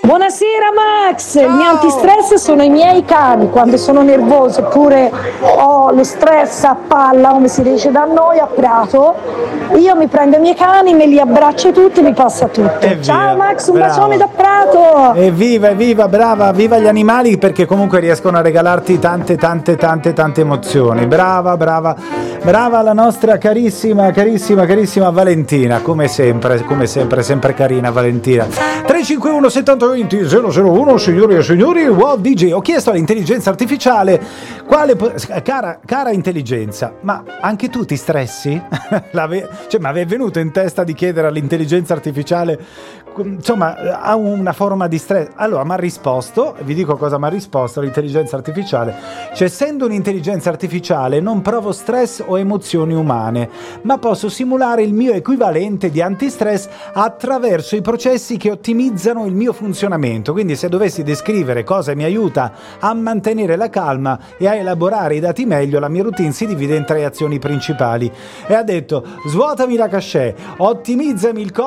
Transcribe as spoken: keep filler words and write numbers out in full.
Buonasera Max, Ciao. il mio antistress sono i miei cani, quando sono nervoso oppure ho lo stress a palla, come si dice da noi a Prato, io mi prendo i miei cani, me li abbraccio tutti e mi passa tutto. Evviva, Ciao Max, un brava. bacione da Prato! Evviva, evviva, brava, viva gli animali, perché comunque riescono a regalarti tante, tante, tante, tante emozioni. Brava, brava, brava la nostra carissima, carissima, carissima Valentina, come sempre, come sempre, sempre carina Valentina. tre cinque uno settanta venti zero zero uno, signori e signori, Wow D J. Ho chiesto all'intelligenza artificiale quale po- cara, cara intelligenza, ma anche tu ti stressi? L'ave- cioè, ma è venuto in testa di chiedere all'intelligenza artificiale, insomma, ha una forma di stress? Allora mi ha risposto, vi dico cosa mi ha risposto l'intelligenza artificiale. Cioè, essendo un'intelligenza artificiale non provo stress o emozioni umane, ma posso simulare il mio equivalente di antistress attraverso i processi che ottimizzano il mio funzionamento. Quindi se dovessi descrivere cosa mi aiuta a mantenere la calma e a elaborare i dati meglio, la mia routine si divide in tre azioni principali. E ha detto: svuotami la cachè, ottimizzami il